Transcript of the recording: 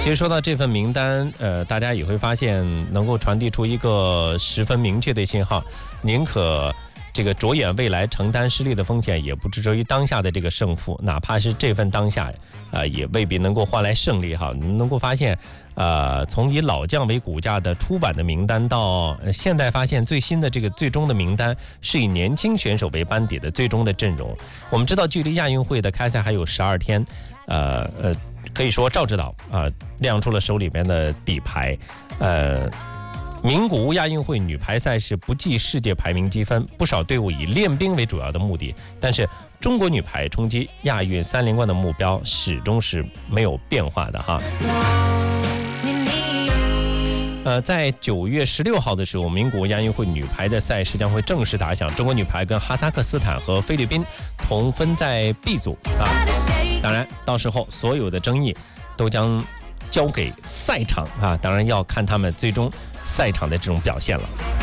其实说到这份名单，大家也会发现能够传递出一个十分明确的信号，宁可这个着眼未来，承担失利的风险，也不执着于当下的这个胜负，哪怕是这份当下，也未必能够换来胜利哈。能够发现，从以老将为骨架的出版的名单，到现在发现最新的这个最终的名单是以年轻选手为班底的最终的阵容。我们知道，距离亚运会的开赛还有12天，可以说赵指导亮出了手里面的底牌，名古屋亚运会女排赛事不计世界排名积分，不少队伍以练兵为主要的目的，但是中国女排冲击亚运3连冠的目标始终是没有变化的哈。在9月16号的时候，名古屋亚运会女排的赛事将会正式打响，中国女排跟哈萨克斯坦和菲律宾同分在 B 组啊。当然，到时候所有的争议都将交给赛场啊，当然要看他们最终赛场的这种表现了。